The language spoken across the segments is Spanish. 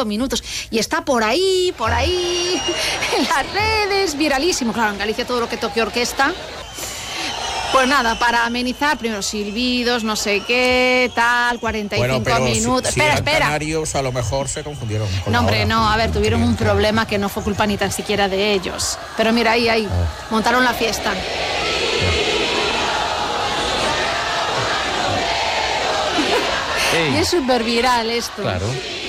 45 minutos. Y está por ahí, en las redes, viralísimo. Claro, en Galicia todo lo que toque orquesta. Pues nada, para amenizar, primero silbidos, no sé qué, tal, 45 minutos. Espera. Canarios a lo mejor se confundieron. No, hombre, no, a ver, tuvieron un problema que no fue culpa ni tan siquiera de ellos. Pero mira, ahí, montaron la fiesta. Y es súper viral esto. Claro.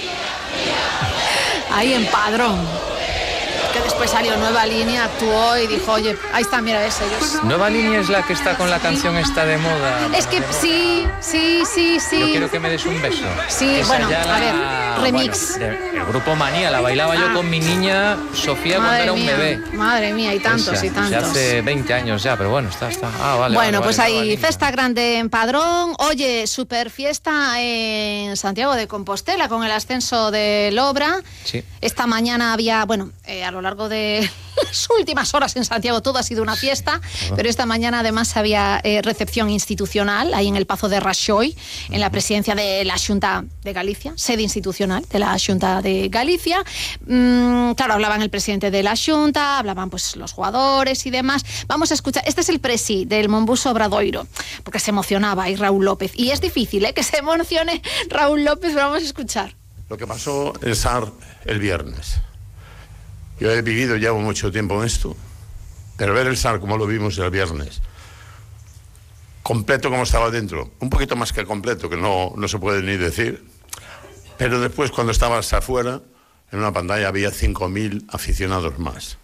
Ahí en Padrón. Que después salió Nueva Línea, actuó y dijo, oye, ahí está, mira, es ellos. Nueva Línea es la que está con la canción esta de moda. Es que sí. Yo quiero que me des un beso. Sí, esa bueno, ya a ver, remix. El grupo Manía, la bailaba yo con mi niña Sofía cuando era un bebé. Madre mía, y tantos. Hace 20 años ya, pero bueno, está. Vale. Bueno, pues vale, hay festa grande en Padrón. Oye, super fiesta en Santiago de Compostela con el ascenso del Obra. Sí. Esta mañana había, a lo largo de las últimas horas en Santiago todo ha sido una fiesta, pero esta mañana además había recepción institucional ahí en el Pazo de Raxoi, en la presidencia de la Xunta de Galicia, sede institucional de la Xunta de Galicia. Claro, hablaban el presidente de la Xunta, hablaban pues los jugadores y demás. Vamos a escuchar, este es el presi del Monbus Obradoiro, porque se emocionaba ahí Raúl López, y es difícil que se emocione Raúl López, pero vamos a escuchar. Lo que pasó en SAR el viernes. Yo he vivido ya mucho tiempo en esto, pero ver el SAR como lo vimos el viernes, completo como estaba dentro, un poquito más que completo, que no se puede ni decir, pero después cuando estabas afuera, en una pantalla había 5.000 aficionados más.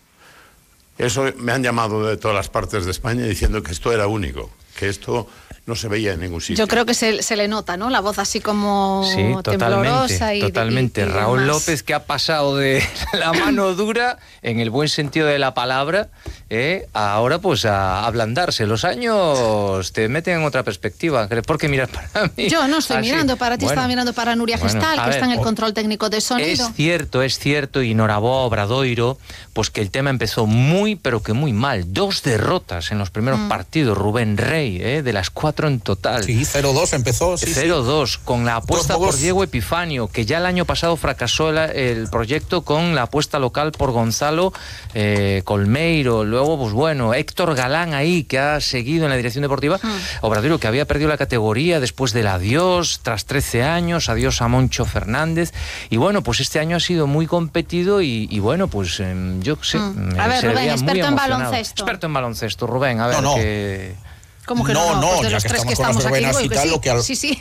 Eso me han llamado de todas las partes de España diciendo que esto era único, que esto no se veía en ningún sitio. Yo creo que se le nota, ¿no? La voz así como temblorosa. Totalmente. Raúl López, que ha pasado de la mano dura, en el buen sentido de la palabra, ahora pues a ablandarse. Los años te meten en otra perspectiva. ¿Por qué miras para mí? Yo no estoy mirando para ti, estaba mirando para Nuria Gestal, que está en el control técnico de sonido. Es cierto, y Noraboa Obradoiro, pues que el tema empezó muy, pero que muy mal. 2 derrotas en los primeros partidos, Rubén Rey, de las 4 en total. Sí, 0-2 empezó. 0-2, con la apuesta por Diego Epifanio, que ya el año pasado fracasó el proyecto con la apuesta local por Gonzalo Colmeiro. Luego, pues bueno, Héctor Galán ahí, que ha seguido en la dirección deportiva. Obradoiro, que había perdido la categoría después del adiós, tras 13 años, adiós a Moncho Fernández. Y bueno, pues este año ha sido muy competido y bueno, pues yo sé. A ver, Rubén, experto en baloncesto. Experto en baloncesto, Rubén, a ver que... ¿Cómo que no? Pues de los tres que estamos aquí, sí.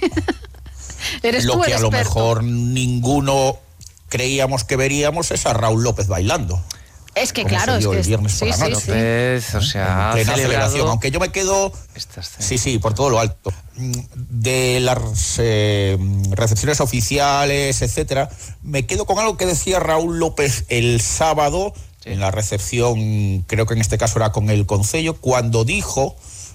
Eres tú el experto. Lo que a lo mejor ninguno creíamos que veríamos es a Raúl López bailando. Es que claro, es que el viernes por la noche. López, o sea, en plena celebración, aunque yo me quedo por todo lo alto de las recepciones oficiales, etcétera, me quedo con algo que decía Raúl López el sábado en la recepción, creo que en este caso era con el Concello, cuando dijo,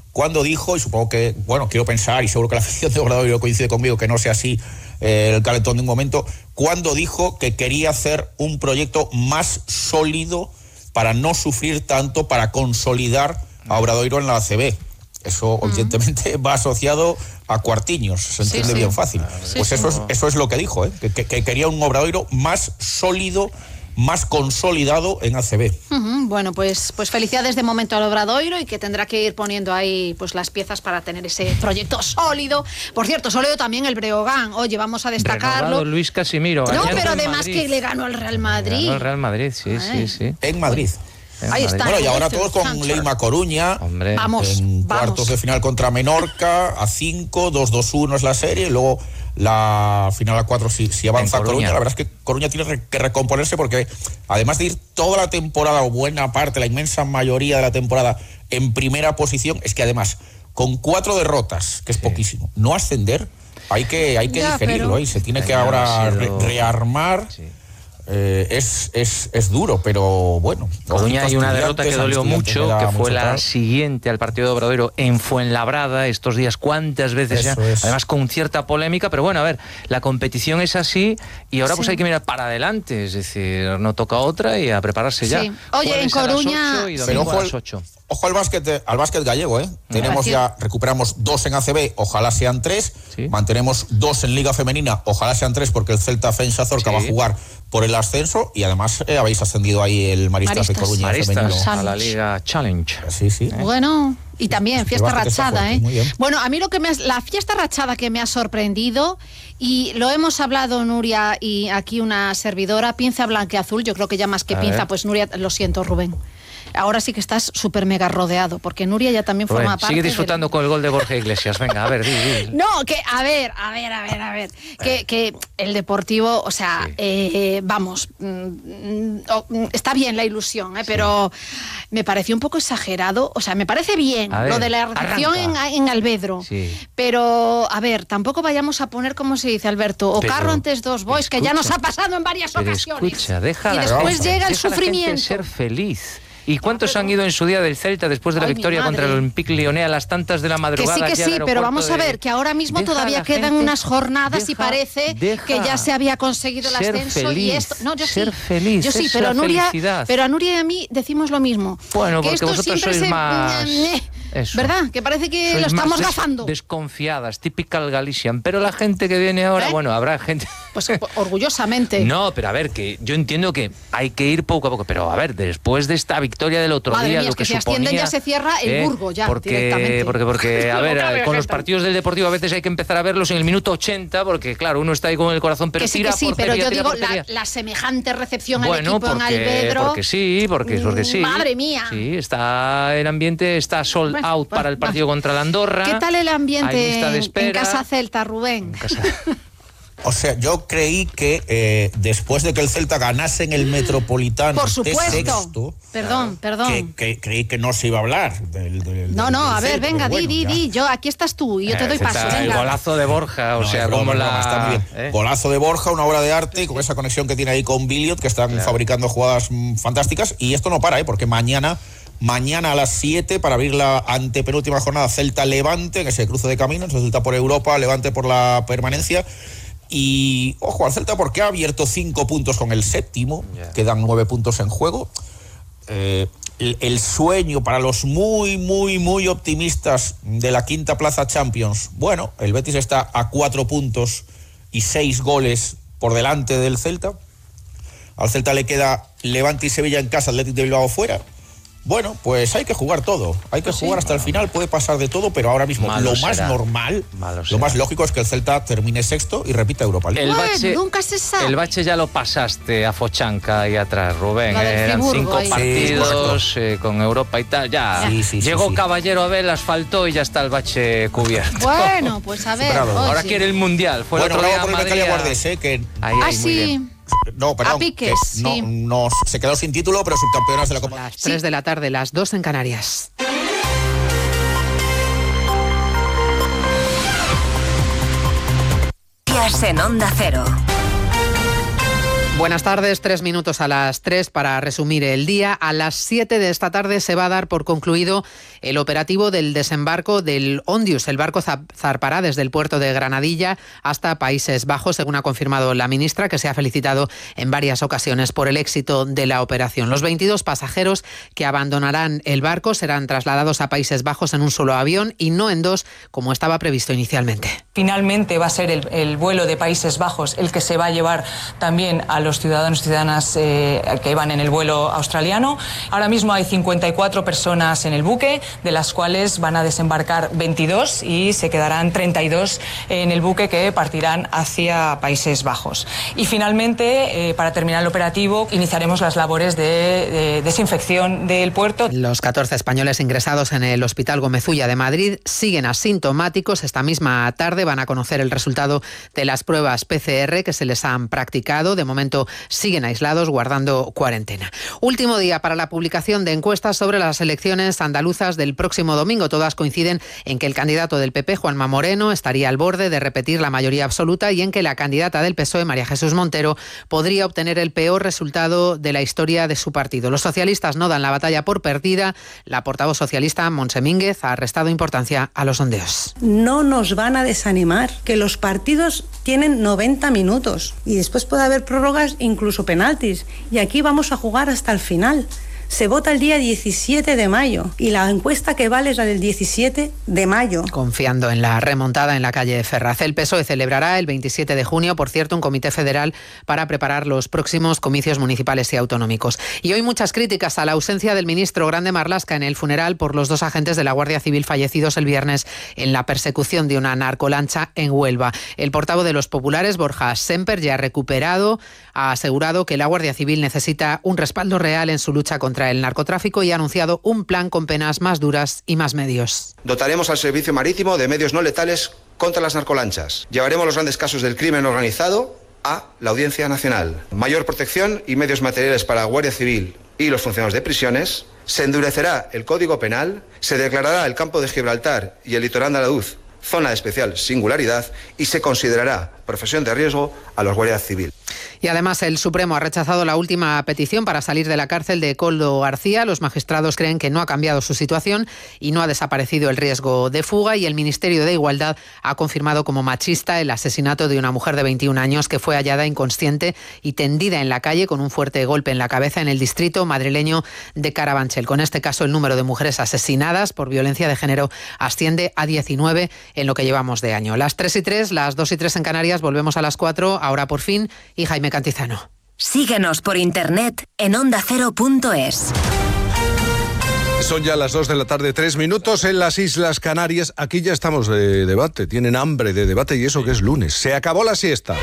y supongo que, quiero pensar, y seguro que la afición de Obradoiro coincide conmigo, que no sea así el calentón de un momento, cuando dijo que quería hacer un proyecto más sólido para no sufrir tanto, para consolidar a Obradoiro en la ACB. Eso, evidentemente, va asociado a Cuartiños, se entiende bien fácil. Eso es lo que dijo, que quería un Obradoiro más sólido, más consolidado en ACB. Bueno, pues felicidades de momento al Obradoiro, y que tendrá que ir poniendo ahí pues las piezas para tener ese proyecto sólido. Por cierto, sólido también el Breogán. Oye, vamos a destacarlo. Renovado Luis Casimiro. No, pero además que le ganó al Real Madrid. Ganó el Real Madrid, sí. En Madrid. Ahí está. Bueno, y ahora todos con Leima Coruña. Hombre. En cuartos de final contra Menorca, a 5, 2-2-1 es la serie, y luego la final a 4 si avanza Coruña. La verdad es que Coruña tiene que recomponerse, porque además de ir toda la temporada, o buena parte, la inmensa mayoría de la temporada, en primera posición, es que además, con 4 derrotas, que es poquísimo, no ascender, hay que digerirlo, y se tiene que ahora rearmar. Es duro, pero bueno. Coruña hay una derrota que dolió mucho, que fue la siguiente al partido de Obradoiro en Fuenlabrada estos días, cuántas veces ya, además con cierta polémica, pero bueno, a ver, la competición es así, y ahora pues hay que mirar para adelante, es decir, no toca otra y a prepararse ya. Oye, en Coruña... Pero Ojo al básquet gallego, ¿eh? Tenemos ya, recuperamos 2 en ACB, ojalá sean 3. ¿Sí? Mantenemos 2 en Liga Femenina, ojalá sean 3, porque el Celta Fensa Zorca va a jugar por el ascenso, y además habéis ascendido ahí el Maristas de Coruña femenino a la Liga Challenge. Sí. Bueno, y también fiesta rachada, Bueno, a mí la fiesta rachada que me ha sorprendido, y lo hemos hablado Nuria y aquí una servidora, pinza blanqueazul, yo creo que ya más que pinza, pues Nuria, lo siento, Rubén. Ahora sí que estás súper mega rodeado, porque Nuria ya también forma parte. Sigue disfrutando con el gol de Borja Iglesias. Venga, a ver, di. No, que a ver. Que el Deportivo, o sea, vamos, está bien la ilusión, pero me pareció un poco exagerado. O sea, me parece bien lo de la recepción en Alvedro. Sí. Pero, a ver, tampoco vayamos a poner, como se dice, Alberto, o carro antes dos boys, que ya nos ha pasado en varias ocasiones. Escucha, y después llega el sufrimiento. Ser feliz. ¿Y cuántos han ido en su día del Celta después de la victoria contra el Olympique Lyonnais a las tantas de la madrugada? Que sí, pero vamos a ver, que ahora mismo todavía quedan unas jornadas y parece que ya se había conseguido el ascenso y esto. No, yo sí, pero a Nuria y a mí decimos lo mismo. Bueno, porque vosotros sois más... Eso. ¿Verdad? Que parece que lo estamos gafando. Desconfiadas, typical Galician. Pero la gente que viene ahora, bueno, habrá gente... Pues orgullosamente. No, pero a ver, que yo entiendo que hay que ir poco a poco. Pero a ver, después de esta victoria del otro día, lo que si ascienden ya se cierra el Burgo ya directamente. Porque a ver, con los partidos del Deportivo a veces hay que empezar a verlos en el minuto 80, porque claro, uno está ahí con el corazón, pero tira portería, pero yo digo, la semejante recepción al equipo en Alvedro... Porque sí. Madre mía. Sí, está el ambiente, está sold out para el partido contra la Andorra. ¿Qué tal el ambiente en Casa Celta, Rubén? O sea, yo creí que después de que el Celta ganase en el Metropolitano, por supuesto, sexto, perdón. Que creí que no se iba a hablar del No, a ver, Celta, venga, di. Yo, aquí estás tú y yo te doy paso. El golazo de Borja, está muy bien. Golazo de Borja, una obra de arte, con esa conexión que tiene ahí con Billiot, que están fabricando jugadas fantásticas, y esto no para, porque mañana a las 7, para abrir la antepenúltima jornada, Celta-Levante, en ese cruce de caminos, el Celta por Europa, Levante por la permanencia. Y ojo al Celta, porque ha abierto 5 puntos con el séptimo, quedan 9 puntos en juego. El sueño para los muy optimistas de la quinta plaza Champions. Bueno, el Betis está a 4 puntos y 6 goles por delante del Celta. Al Celta le queda Levante y Sevilla en casa, Athletic de Bilbao fuera. Bueno, pues hay que jugar todo, hay que jugar hasta el final, puede pasar de todo, pero ahora mismo lo más normal, lo más lógico es que el Celta termine sexto y repita Europa League. Nunca se sabe. El bache ya lo pasaste a Fochanca y atrás, Rubén. Eran 5 partidos con Europa y tal. Llegó Caballero Abel, asfaltó y ya está el bache cubierto. Bueno, pues a ver. Ahora quiere el Mundial. Fue el otro día por el Becalia Guardés, que... sí. No, perdón, a piques, no, se quedó sin título, pero subcampeonas de la Copa. Las 3 de la tarde, las 2 en Canarias. En Onda Cero. Buenas tardes, 3 minutos a las 3 para resumir el día. A las 7 de esta tarde se va a dar por concluido el operativo del desembarco del Ondius. El barco zarpará desde el puerto de Granadilla hasta Países Bajos, según ha confirmado la ministra, que se ha felicitado en varias ocasiones por el éxito de la operación. Los 22 pasajeros que abandonarán el barco serán trasladados a Países Bajos en un solo avión y no en 2, como estaba previsto inicialmente. Finalmente va a ser el vuelo de Países Bajos el que se va a llevar también a los ciudadanos y ciudadanas que van en el vuelo australiano. Ahora mismo hay 54 personas en el buque, de las cuales van a desembarcar 22 y se quedarán 32 en el buque que partirán hacia Países Bajos. Y finalmente, para terminar el operativo, iniciaremos las labores de desinfección del puerto. Los 14 españoles ingresados en el Hospital Gómez Ulla de Madrid siguen asintomáticos. Esta misma tarde van a conocer el resultado de las pruebas PCR que se les han practicado. De momento siguen aislados, guardando cuarentena. Último día para la publicación de encuestas sobre las elecciones andaluzas del próximo domingo. Todas coinciden en que el candidato del PP, Juanma Moreno, estaría al borde de repetir la mayoría absoluta y en que la candidata del PSOE, María Jesús Montero, podría obtener el peor resultado de la historia de su partido. Los socialistas no dan la batalla por perdida. La portavoz socialista, Montse Mínguez, ha restado importancia a los sondeos. No nos van a desanimar, que los partidos tienen 90 minutos y después puede haber prórrogas, incluso penaltis, y aquí vamos a jugar hasta el final. se vota el día 17 de mayo y la encuesta que vale es la del 17 de mayo. Confiando en la remontada en la calle de Ferraz. El PSOE celebrará el 27 de junio, por cierto, un comité federal para preparar los próximos comicios municipales y autonómicos. Y hoy muchas críticas a la ausencia del ministro Grande Marlaska en el funeral por los 2 agentes de la Guardia Civil fallecidos el viernes en la persecución de una narcolancha en Huelva. El portavoz de los populares, Borja Semper, ya recuperado, ha asegurado que la Guardia Civil necesita un respaldo real en su lucha contra el narcotráfico y ha anunciado un plan con penas más duras y más medios. Dotaremos al servicio marítimo de medios no letales contra las narcolanchas. Llevaremos los grandes casos del crimen organizado a la Audiencia Nacional. Mayor protección y medios materiales para la Guardia Civil y los funcionarios de prisiones. Se endurecerá el Código Penal. Se declarará el campo de Gibraltar y el litoral andaluz zona de especial singularidad y se considerará profesión de riesgo a los guardias civiles. Y además el Supremo ha rechazado la última petición para salir de la cárcel de Koldo García. Los magistrados creen que no ha cambiado su situación y no ha desaparecido el riesgo de fuga, y el Ministerio de Igualdad ha confirmado como machista el asesinato de una mujer de 21 años que fue hallada inconsciente y tendida en la calle con un fuerte golpe en la cabeza en el distrito madrileño de Carabanchel. Con este caso, el número de mujeres asesinadas por violencia de género asciende a 19 en lo que llevamos de año. Las 3:03, las 2:03 en Canarias, volvemos a las 4, ahora por fin, y Jaime Cantizano. Síguenos por internet en ondacero.es. Son ya las 2 de la tarde, 3 minutos en las Islas Canarias. Aquí ya estamos de debate, tienen hambre de debate, y eso que es lunes. Se acabó la siesta.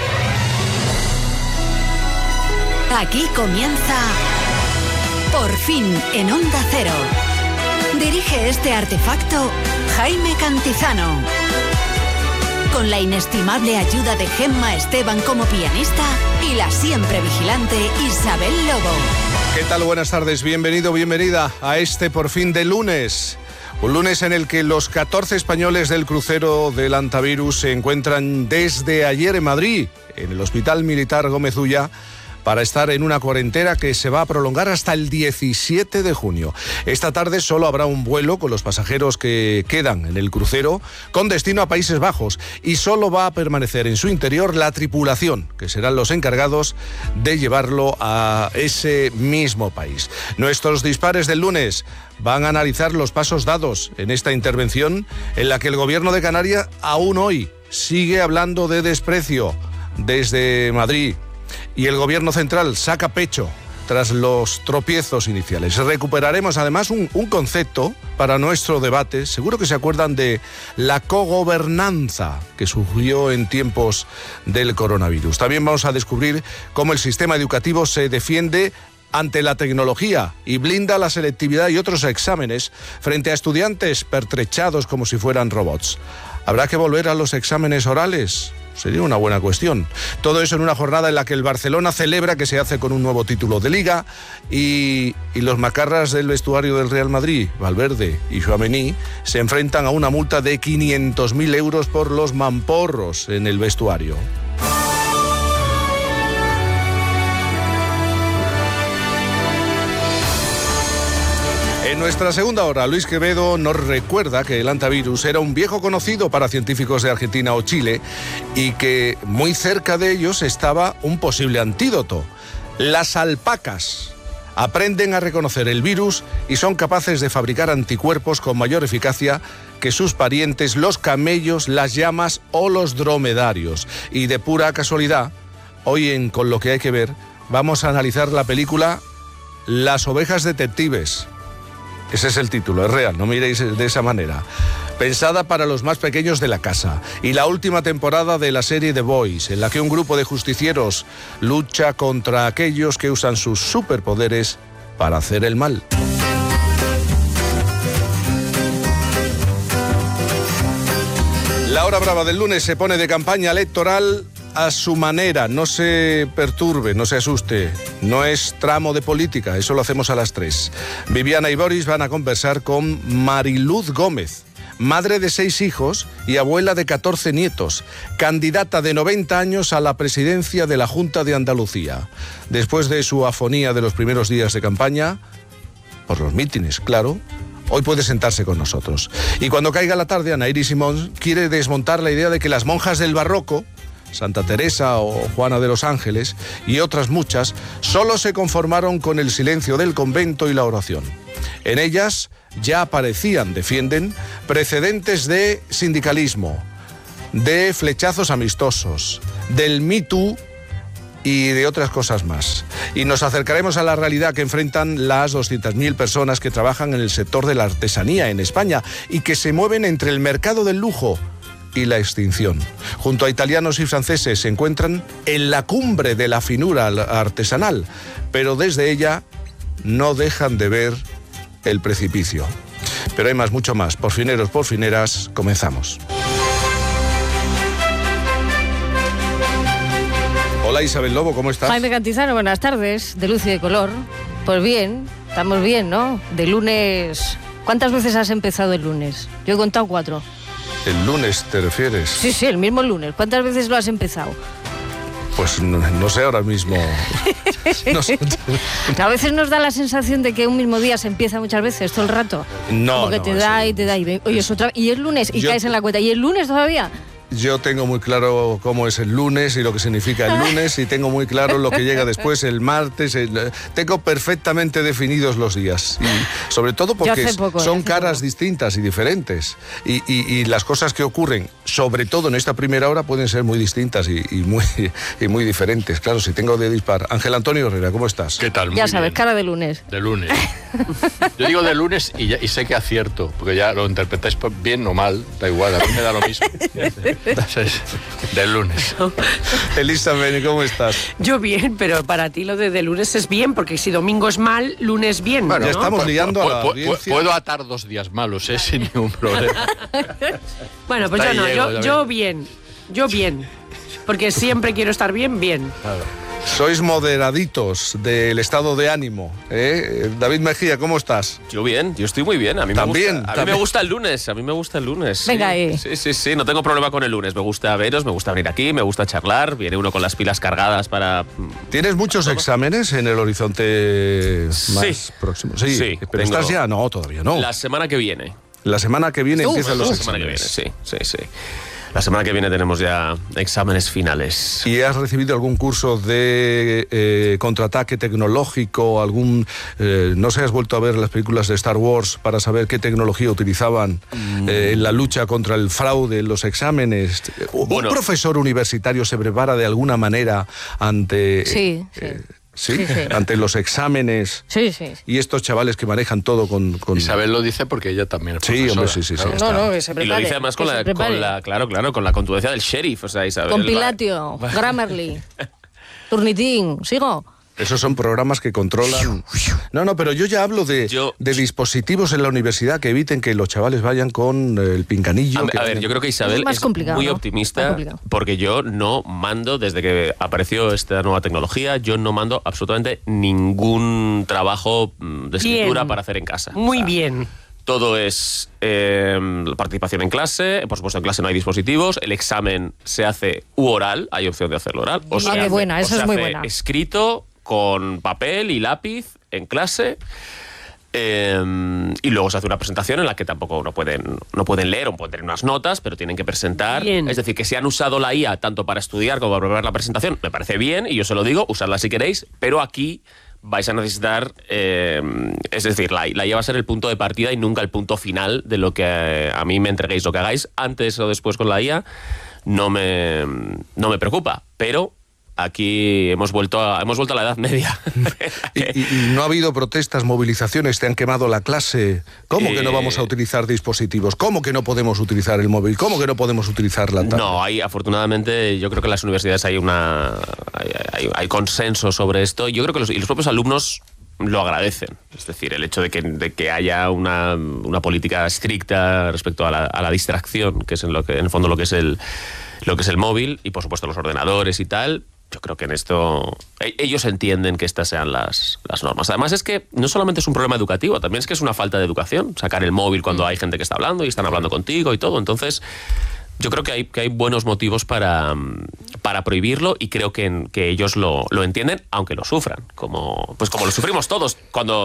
Aquí comienza Por fin en Onda Cero. Dirige este artefacto Jaime Cantizano. Con la inestimable ayuda de Gemma Esteban como pianista y la siempre vigilante Isabel Lobo. ¿Qué tal? Buenas tardes, bienvenido, bienvenida a este Por fin de lunes. Un lunes en el que los 14 españoles del crucero del Antavirus se encuentran desde ayer en Madrid, en el Hospital Militar Gómez Ulla, para estar en una cuarentena que se va a prolongar hasta el 17 de junio. Esta tarde solo habrá un vuelo con los pasajeros que quedan en el crucero con destino a Países Bajos, y solo va a permanecer en su interior la tripulación, que serán los encargados de llevarlo a ese mismo país. Nuestros dispares del lunes van a analizar los pasos dados en esta intervención en la que el Gobierno de Canarias aún hoy sigue hablando de desprecio desde Madrid, y el Gobierno central saca pecho tras los tropiezos iniciales. Recuperaremos además un concepto para nuestro debate. Seguro que se acuerdan de la cogobernanza que surgió en tiempos del coronavirus. También vamos a descubrir cómo el sistema educativo se defiende ante la tecnología y blinda la selectividad y otros exámenes frente a estudiantes pertrechados como si fueran robots. ¿Habrá que volver a los exámenes orales? Sería una buena cuestión. Todo eso en una jornada en la que el Barcelona celebra que se hace con un nuevo título de Liga, y los macarras del vestuario del Real Madrid, Valverde y Tchouaméni, se enfrentan a una multa de 500.000 euros por los mamporros en el vestuario. En nuestra segunda hora, Luis Quevedo nos recuerda que el antivirus era un viejo conocido para científicos de Argentina o Chile, y que muy cerca de ellos estaba un posible antídoto. Las alpacas aprenden a reconocer el virus y son capaces de fabricar anticuerpos con mayor eficacia que sus parientes, los camellos, las llamas o los dromedarios. Y de pura casualidad, hoy en Con lo que hay que ver, vamos a analizar la película Las ovejas detectives. Ese es el título, es real, no miréis de esa manera. Pensada para los más pequeños de la casa. Y la última temporada de la serie The Boys, en la que un grupo de justicieros lucha contra aquellos que usan sus superpoderes para hacer el mal. La hora brava del lunes se pone de campaña electoral a su manera. No se perturbe, no se asuste. No es tramo de política, eso lo hacemos a las 3. Viviana y Boris van a conversar con Mariluz Gómez, madre de 6 hijos y abuela de 14 nietos, candidata de 90 años a la presidencia de la Junta de Andalucía. Después de su afonía de los primeros días de campaña, por los mítines, claro, hoy puede sentarse con nosotros. Y cuando caiga la tarde, Ana Iris Simón quiere desmontar la idea de que las monjas del barroco Santa Teresa o Juana de los Ángeles y otras muchas, solo se conformaron con el silencio del convento y la oración. En ellas ya aparecían, defienden, precedentes de sindicalismo, de flechazos amistosos, del Me Too y de otras cosas más. Y nos acercaremos a la realidad que enfrentan las 200.000 personas que trabajan en el sector de la artesanía en España y que se mueven entre el mercado del lujo y la extinción. Junto a italianos y franceses se encuentran en la cumbre de la finura artesanal, pero desde ella no dejan de ver el precipicio. Pero hay más, mucho más. Porfineros, porfineras, comenzamos. Hola Isabel Lobo, ¿cómo estás? Jaime Cantizano, buenas tardes, de luz y de color. Pues bien, estamos bien, ¿no? De lunes... ¿Cuántas veces has empezado el lunes? Yo he contado 4. ¿El lunes te refieres? Sí, el mismo lunes. ¿Cuántas veces lo has empezado? Pues no sé ahora mismo. No sé. A veces nos da la sensación de que un mismo día se empieza muchas veces, todo el rato. No, como que te da y te da. Y oye, es otra, y es lunes y caes en la cuenta. ¿Y el lunes todavía? Yo tengo muy claro cómo es el lunes y lo que significa el lunes y tengo muy claro lo que llega después, el martes. Tengo perfectamente definidos los días. Y sobre todo porque son caras distintas y diferentes. Y las cosas que ocurren, sobre todo en esta primera hora, pueden ser muy distintas y muy diferentes. Claro, si tengo de dispar. Ángel Antonio Herrera, ¿cómo estás? ¿Qué tal? Muy ya sabes, bien. Cara de lunes. De lunes. Yo digo de lunes y sé que acierto, porque ya lo interpretáis bien o mal, da igual, a mí me da lo mismo. Entonces, del lunes. Elisa Beni, ¿cómo estás? Yo bien, pero para ti lo de lunes es bien, porque si domingo es mal, lunes bien. Bueno, ¿no? ya estamos liando a la audiencia. Puedo atar 2 días malos, sin ningún problema. Bueno, pues yo bien. Yo bien. Porque siempre quiero estar bien. Claro. Sois moderaditos del estado de ánimo, ¿eh? David Mejía, ¿cómo estás? Yo bien, yo estoy muy bien. A mí me gusta el lunes. Venga, Sí, no tengo problema con el lunes. Me gusta veros, me gusta venir aquí, me gusta charlar. Viene uno con las pilas cargadas para... ¿Tienes muchos exámenes en el horizonte más próximo? Sí, pero ¿estás ya? No, todavía no. La semana que viene. La semana que viene empiezan los exámenes. La semana que viene, sí. La semana que viene tenemos ya exámenes finales. ¿Y has recibido algún curso de contraataque tecnológico? No sé, has vuelto a ver las películas de Star Wars para saber qué tecnología utilizaban en la lucha contra el fraude en los exámenes? ¿Un profesor universitario se prepara de alguna manera ante... Sí. Ante los exámenes. Sí. Y estos chavales que manejan todo con... Isabel lo dice porque ella también es profesora. Sí, hombre, sí. Claro. No, que se prepare. Y lo dice además con la contundencia del sheriff, o sea, Isabel. Compilatio, Grammarly, Turnitin, ¿sigo? Esos son programas que controlan... No, pero yo ya hablo de dispositivos en la universidad que eviten que los chavales vayan con el pinganillo. A ver, yo creo que Isabel es muy optimista, porque yo no mando, desde que apareció esta nueva tecnología, yo no mando absolutamente ningún trabajo de escritura para hacer en casa. Muy bien. Todo es participación en clase. Por supuesto, en clase no hay dispositivos. El examen se hace oral, hay opción de hacerlo oral. O esa es muy buena. Escrito con papel y lápiz en clase. Y luego se hace una presentación en la que tampoco no pueden leer o pueden tener unas notas, pero tienen que presentar. Bien. Es decir, que si han usado la IA tanto para estudiar como para preparar la presentación, me parece bien, y yo se lo digo, usarla si queréis, pero aquí vais a necesitar, es decir, la IA va a ser el punto de partida y nunca el punto final de lo que a mí me entreguéis. Lo que hagáis antes o después con la IA no me preocupa, pero aquí hemos vuelto a la Edad Media. ¿Y no ha habido protestas, movilizaciones? ¿Te han quemado la clase? ¿Cómo que no vamos a utilizar dispositivos? ¿Cómo que no podemos utilizar el móvil? ¿Cómo que no podemos utilizar la tablet? No, afortunadamente, yo creo que en las universidades hay consenso sobre esto. Yo creo que los propios alumnos lo agradecen. Es decir, el hecho de que haya una política estricta respecto a la distracción, que es en el fondo lo que es el móvil, y por supuesto los ordenadores y tal. Yo creo que en esto ellos entienden que estas sean las normas. Además es que no solamente es un problema educativo, también es que es una falta de educación, sacar el móvil cuando hay gente que está hablando y están hablando contigo y todo. Entonces, yo creo que hay buenos motivos para prohibirlo, y creo que ellos lo entienden, aunque lo sufran, como lo sufrimos todos cuando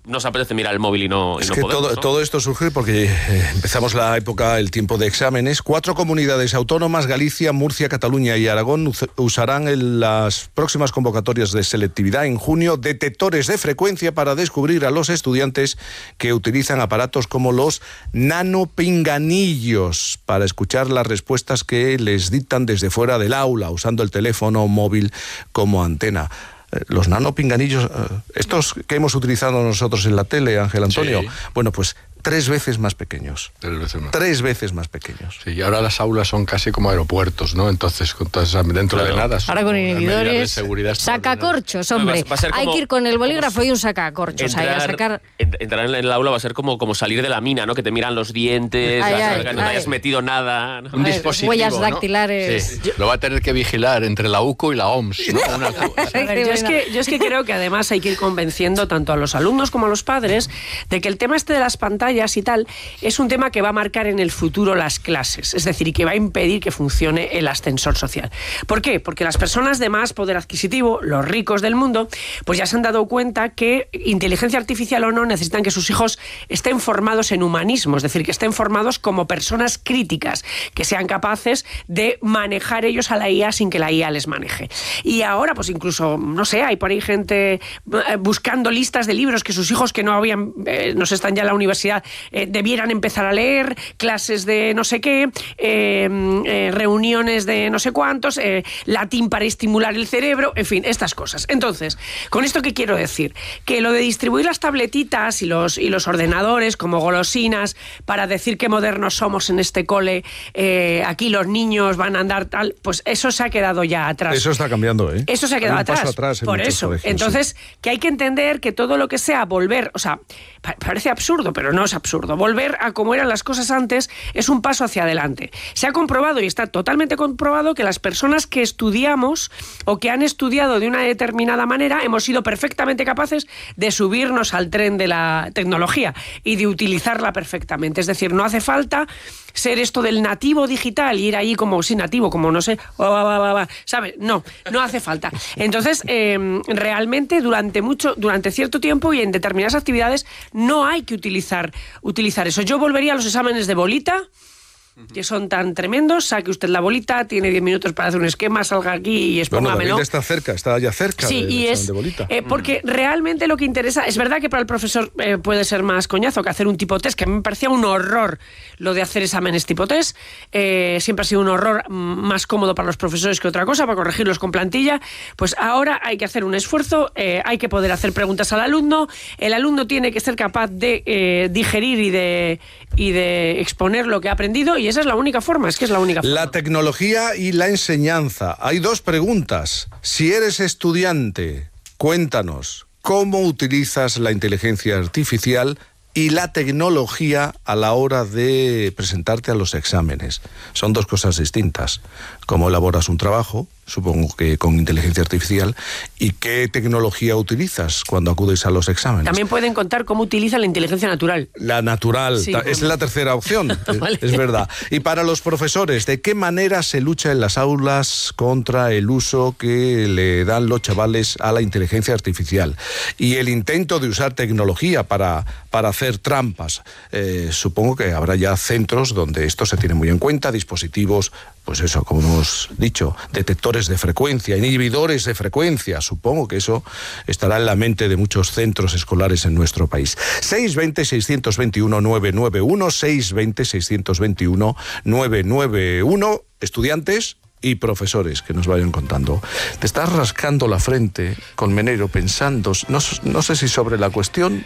nos apetece mirar el móvil y no podemos. Todo esto surge porque empezamos la época, el tiempo de exámenes. 4 comunidades autónomas, Galicia, Murcia, Cataluña y Aragón, usarán en las próximas convocatorias de selectividad en junio detectores de frecuencia para descubrir a los estudiantes que utilizan aparatos como los nanopinganillos para escuchar las respuestas que les dictan desde fuera del aula, usando el teléfono móvil como antena. Los nanopinganillos, estos que hemos utilizado nosotros en la tele, Ángel Antonio, sí. Bueno, pues 3 veces más pequeños. 3 veces más pequeños. Sí, y ahora las aulas son casi como aeropuertos, ¿no? Entonces, dentro de nada. Ahora con inhibidores, sacacorchos, hombre. Hay que ir con el bolígrafo y un sacacorchos. Entrar en el aula va a ser como salir de la mina, ¿no? Que te miran los dientes, que no te hayas metido nada, ¿no? Un dispositivo, huellas dactilares. Sí. Lo va a tener que vigilar entre la UCO y la OMS, ¿no? Yo es que creo que además hay que ir convenciendo tanto a los alumnos como a los padres de que el tema de las pantallas y tal es un tema que va a marcar en el futuro las clases, es decir, y que va a impedir que funcione el ascensor social. ¿Por qué? Porque las personas de más poder adquisitivo, los ricos del mundo, pues ya se han dado cuenta que inteligencia artificial o no necesitan que sus hijos estén formados en humanismo, es decir, que estén formados como personas críticas, que sean capaces de manejar ellos a la IA sin que la IA les maneje. Y ahora, pues incluso, no sé, hay por ahí gente buscando listas de libros que sus hijos que no están ya en la universidad debieran empezar a leer, clases de no sé qué, reuniones de no sé cuántos, latín para estimular el cerebro, en fin, estas cosas. Entonces, ¿con esto qué quiero decir? Que lo de distribuir las tabletitas y los ordenadores como golosinas para decir qué modernos somos en este cole, aquí los niños van a andar tal, pues eso se ha quedado ya atrás. Eso está cambiando, ¿eh? Eso se ha quedado atrás. Por eso. Colegios, entonces, sí. Que hay que entender que todo lo que sea volver, o sea, parece absurdo, pero no es absurdo. Volver a como eran las cosas antes es un paso hacia adelante. Se ha comprobado y está totalmente comprobado que las personas que estudiamos o que han estudiado de una determinada manera hemos sido perfectamente capaces de subirnos al tren de la tecnología y de utilizarla perfectamente. Es decir, no hace falta ser esto del nativo digital y ir ahí como sin nativo, como no sé, ¿sabes? No hace falta. Entonces, realmente durante cierto tiempo y en determinadas actividades no hay que utilizar eso. Yo volvería a los exámenes de bolita, que son tan tremendos. Saque usted la bolita, tiene 10 minutos para hacer un esquema, salga aquí y expóngamelo. Bueno, David está ya cerca sí, del examen de bolita. Porque realmente lo que interesa, es verdad que para el profesor puede ser más coñazo que hacer un tipo test, que a mí me parecía un horror lo de hacer exámenes tipo test. Siempre ha sido un horror, más cómodo para los profesores que otra cosa, para corregirlos con plantilla. Pues ahora hay que hacer un esfuerzo, hay que poder hacer preguntas al alumno, el alumno tiene que ser capaz de digerir y de exponer lo que ha aprendido, y esa es la única forma, La tecnología y la enseñanza. Hay 2 preguntas. Si eres estudiante, cuéntanos, ¿cómo utilizas la inteligencia artificial y la tecnología a la hora de presentarte a los exámenes? Son 2 cosas distintas. ¿Cómo elaboras un trabajo? Supongo que con inteligencia artificial. ¿Y qué tecnología utilizas cuando acudes a los exámenes? También pueden contar cómo utilizan la inteligencia natural. La natural, sí, es la tercera opción, vale. Es verdad. Y para los profesores, ¿de qué manera se lucha en las aulas contra el uso que le dan los chavales a la inteligencia artificial? Y el intento de usar tecnología para hacer trampas. Supongo que habrá ya centros donde esto se tiene muy en cuenta, dispositivos, pues eso, como hemos dicho, detectores de frecuencia, inhibidores de frecuencia. Supongo que eso estará en la mente de muchos centros escolares en nuestro país. 620-621-991, 620-621-991, estudiantes y profesores que nos vayan contando. Te estás rascando la frente, Colmenero, pensando, no sé si sobre la cuestión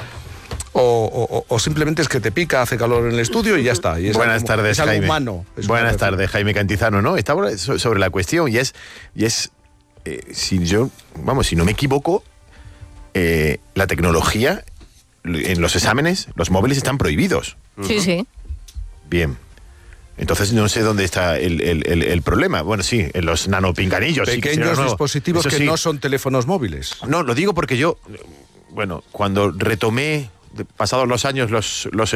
o simplemente es que te pica, hace calor en el estudio y ya está. Y es Buenas algo, tardes, es algo Jaime. humano. Buenas tardes, Jaime Cantizano, ¿no? Estaba sobre la cuestión y es si no me equivoco, la tecnología en los exámenes, los móviles están prohibidos. Sí, sí. Bien. Entonces no sé dónde está el problema. Bueno, sí, en los nanopinganillos. Pequeños dispositivos que no son teléfonos móviles. No, lo digo porque yo, cuando retomé, pasados los años, los